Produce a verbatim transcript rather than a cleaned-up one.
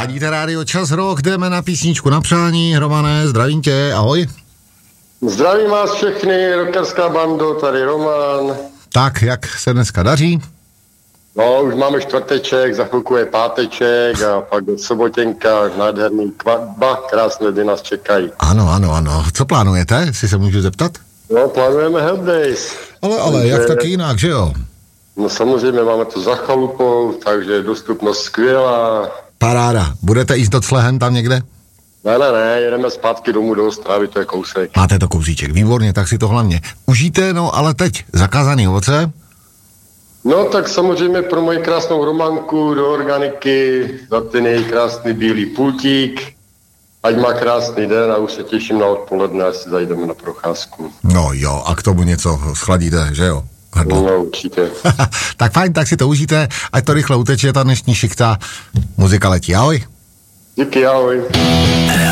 Ladíte rádio Čas Rock, jdeme na písničku na přání. Romane, zdravím tě, ahoj. Zdravím vás všechny, rockerská bando, tady Roman. Tak, jak se dneska daří? No, už máme čtvrteček, za chvilku je páteček a pak do sobotěnka, nádherný kvatba, krásné dny nás čekají. Ano, ano, ano. Co plánujete, si se můžu zeptat? No, plánujeme Help Days. Ale, ale, takže, jak taky jinak, že jo? No samozřejmě máme to za chalupou, takže dostupnost skvělá. Paráda. Budete jíst do Clehen tam někde? Ne, ne, ne, jedeme zpátky domů do Ostravy, to je kousek. Máte to kousíček, výborně, tak si to hlavně užijte, no ale teď zakázaný ovoce. No tak samozřejmě pro moji krásnou Romanku do organiky, za ten její krásný bílý pultík. Ať má krásný den a už se těším na odpoledne, až si zajdeme na procházku. No jo, a k tomu něco schladíte, že jo? Hrdlo. No určitě. Tak fajn, tak si to užijte, ať to rychle uteče, ta dnešní šichta. Muzika letí, ahoj. Díky, ahoj.